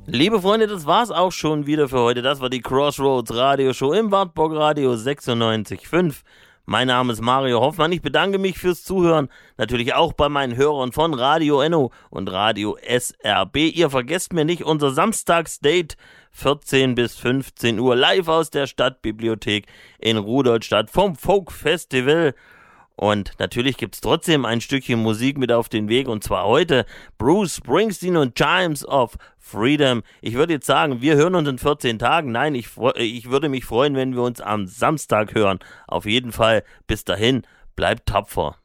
Liebe Freunde, das war's auch schon wieder für heute. Das war die Crossroads Radioshow im Wartburg Radio 96.5. Mein Name ist Mario Hoffmann. Ich bedanke mich fürs Zuhören. Natürlich auch bei meinen Hörern von Radio Enno und Radio SRB. Ihr vergesst mir nicht unser Samstagsdate 14 bis 15 Uhr live aus der Stadtbibliothek in Rudolstadt vom Folk Festival. Und natürlich gibt's trotzdem ein Stückchen Musik mit auf den Weg, und zwar heute Bruce Springsteen und Chimes of Freedom. Ich würde jetzt sagen, wir hören uns in 14 Tagen. Nein, ich würde mich freuen, wenn wir uns am Samstag hören. Auf jeden Fall, bis dahin, bleibt tapfer.